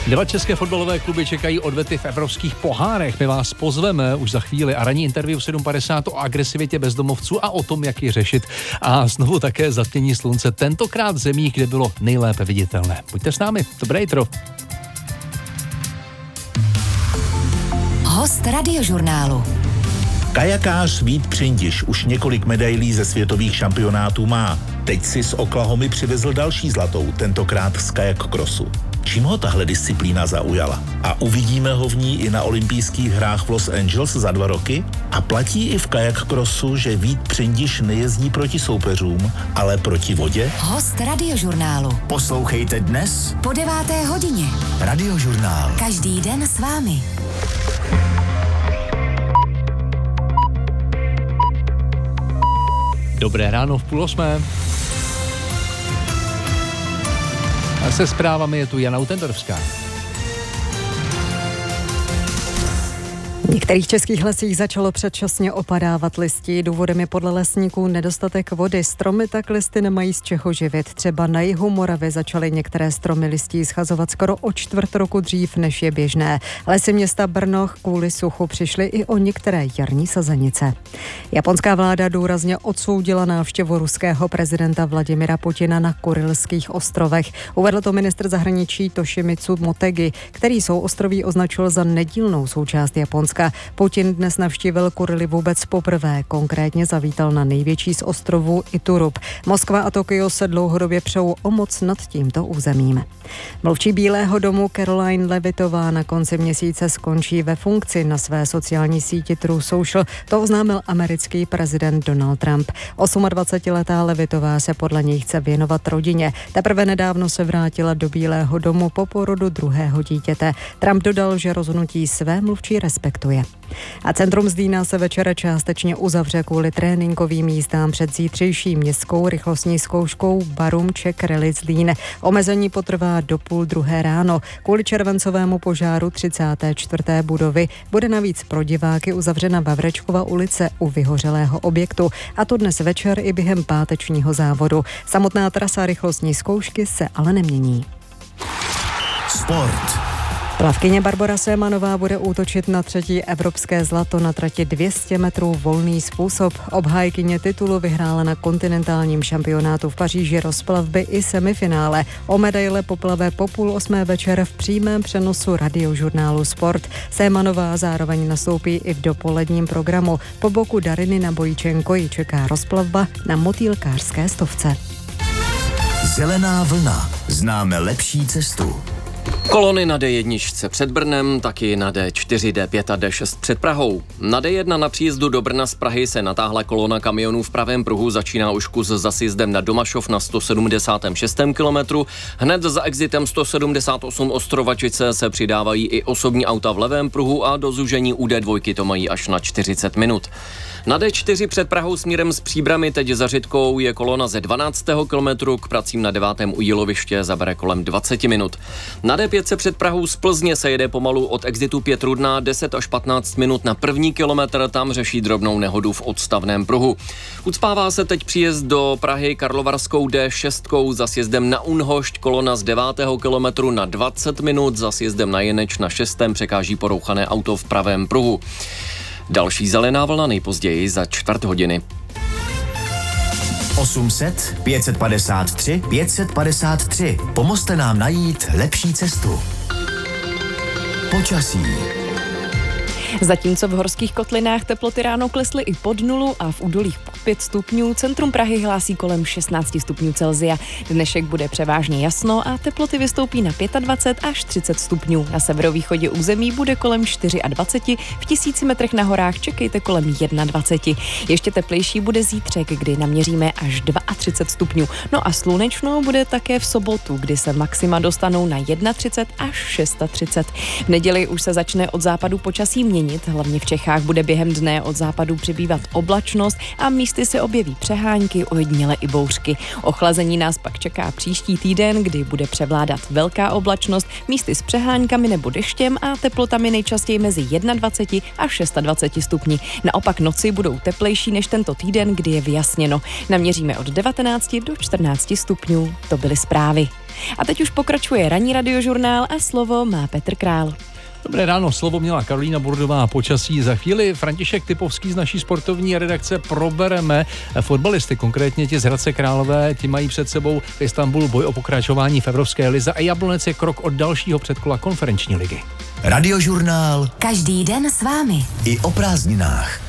Dva české fotbalové kluby čekají odvety v evropských pohárech. My vás pozveme už za chvíli a ranní interview 7.50 o agresivitě bezdomovců a o tom, jak ji řešit. A znovu také zatmění slunce, tentokrát v zemích, kde bylo nejlépe viditelné. Buďte s námi, dobré jitro. Host Radiožurnálu. Kajakář Vít Přindiš už několik medailí ze světových šampionátů má. Teď si z Oklahomy přivezl další zlatou, tentokrát z kajakcrossu. Čím ho tahle disciplína zaujala? A uvidíme ho v ní i na olympijských hrách v Los Angeles za 2 roky? A platí i v kajakcrossu, že Vít Přindiš nejezdí proti soupeřům, ale proti vodě? Host Radiožurnálu. Poslouchejte dnes Po 9. hodině. Radiožurnál. Každý den s vámi. Dobré ráno v 7:30. A se zprávami je tu Jana Utendorovská. V některých českých lesích začalo předčasně opadávat listí. Důvodem je podle lesníků nedostatek vody. Stromy tak listy nemají z čeho živit. Třeba na jihu Moravy začaly některé stromy listí schazovat skoro o 1/4 roku dřív, než je běžné. Lesy města Brno kvůli suchu přišly i o některé jarní sazenice. Japonská vláda důrazně odsoudila návštěvu ruského prezidenta Vladimira Putina na Kurylských ostrovech. Uvedl to ministr zahraničí Toshimitsu Motegi, který souostroví označil za nedílnou součást Japonska. Putin dnes navštívil Kurily vůbec poprvé, konkrétně zavítal na největší z ostrovů Iturup. Moskva a Tokio se dlouhodobě přou o moc nad tímto územím. Mluvčí Bílého domu Caroline Levitová na konci měsíce skončí ve funkci. Na své sociální síti Truth Social to oznámil americký prezident Donald Trump. 28letá Levitová se podle něj chce věnovat rodině. Teprve nedávno se vrátila do Bílého domu po porodu druhého dítěte. Trump dodal, že rozhodnutí své mluvčí respektuje. A centrum Zlína se večer částečně uzavře kvůli tréninkovým jízdám před zítřejší městskou rychlostní zkouškou Barum Czech Rally Zlín. Omezení potrvá do 1:30 ráno. Kvůli červencovému požáru 34. budovy bude navíc pro diváky uzavřena Vavrečkova ulice u vyhořelého objektu. A to dnes večer i během pátečního závodu. Samotná trasa rychlostní zkoušky se ale nemění. Sport. Plavkyně Barbora Sémanová bude útočit na 3. evropské zlato na trati 200 metrů volný způsob. Obhájkyně titulu vyhrála na kontinentálním šampionátu v Paříži rozplavby i semifinále. O medaile poplave po 7:30 večer v přímém přenosu Radiožurnálu Sport. Sémanová zároveň nastoupí i v dopoledním programu. Po boku Dariny Nabojíčenko ji čeká rozplavba na motýlkářské stovce. Zelená vlna. Známe lepší cestu. Kolony na D1 před Brnem, taky na D4, D5 a D6 před Prahou. Na D1 na příjezdu do Brna z Prahy se natáhla kolona kamionů v pravém pruhu, začíná už kus za sjezdem na Domašov na 176. kilometru. Hned za exitem 178 Ostrovačice se přidávají i osobní auta v levém pruhu a do zúžení u D2 to mají až na 40 minut. Na D4 před Prahou směrem z Příbrami teď za Řitkou je kolona ze 12. kilometru, k pracím na 9. u Jíloviště zabere kolem 20 minut. Na D5 před Prahou z Plzně se jede pomalu od exitu Pětrudná 10 až 15 minut na první kilometr, tam řeší drobnou nehodu v odstavném pruhu. Ucpává se teď příjezd do Prahy Karlovarskou D6 za sjezdem na Unhošť, kolona z 9. kilometru na 20 minut, za sjezdem na Jeneč na 6. překáží porouchané auto v pravém pruhu. Další zelená vlna nejpozději za 4:15. 800 553 553. Pomozte nám najít lepší cestu. Počasí. Zatímco v horských kotlinách teploty ráno klesly i pod 0 a v údolích pod 5 stupňů, centrum Prahy hlásí kolem 16 stupňů Celsia. Dnešek bude převážně jasno a teploty vystoupí na 25 až 30 stupňů. Na severovýchodě území bude kolem 24, v 1000 metrech na horách čekejte kolem 21. Ještě teplejší bude zítřek, kdy naměříme až 32 stupňů. No a slunečno bude také v sobotu, kdy se maxima dostanou na 31 až 36. V neděli už se začne od západu počasí měnit, hlavně v Čechách bude během dne od západu přibývat oblačnost a místy místy se objeví přehánky, ojediněle i bouřky. Ochlazení nás pak čeká příští týden, kdy bude převládat velká oblačnost, místy s přeháňkami nebo deštěm a teplotami nejčastěji mezi 21 až 26 stupni. Naopak noci budou teplejší než tento týden, kdy je vyjasněno. Naměříme od 19 do 14 stupňů. To byly zprávy. A teď už pokračuje ranní radiožurnál a slovo má Petr Král. Dobré ráno, slovo měla Karolína Burdová, počasí za chvíli. František Typovský z naší sportovní redakce probereme fotbalisty, konkrétně ti z Hradce Králové, ti mají před sebou v Istanbulu boj o pokračování v Evropské lize a Jablonec je krok od dalšího předkola konferenční ligy. Radiožurnál Každý den s vámi. i o prázdninách.